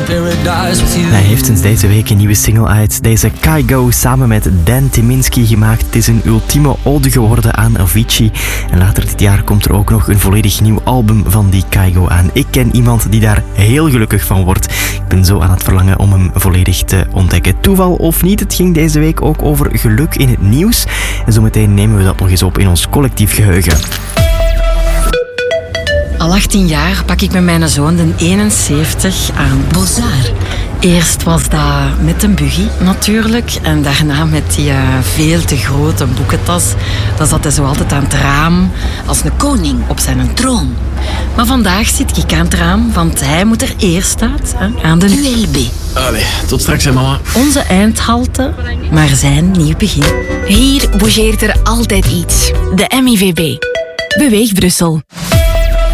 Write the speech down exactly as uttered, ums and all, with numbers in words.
Hij heeft sinds deze week een nieuwe single uit. Deze Kygo samen met Dan Tyminski gemaakt. Het is een ultieme ode geworden aan Avicii. En later dit jaar komt er ook nog een volledig nieuw album van die Kygo aan. Ik ken iemand die daar heel gelukkig van wordt. Ik ben zo aan het verlangen om hem volledig te ontdekken. Toeval of niet, het ging deze week ook over geluk in het nieuws. En zometeen nemen we dat nog eens op in ons collectief geheugen. Al achttien jaar pak ik met mijn zoon de eenenzeventig aan Bozar. Eerst was dat met een buggy natuurlijk. En daarna met die uh, veel te grote boekentas. Dan zat hij zo altijd aan het raam als een koning op zijn troon. Maar vandaag zit ik aan het raam, want hij moet er eerst uit, hè, aan de U L B. Allee, tot straks hè mama. Onze eindhalte, maar zijn nieuw begin. Hier bougeert er altijd iets. De M I V B. Beweeg Brussel.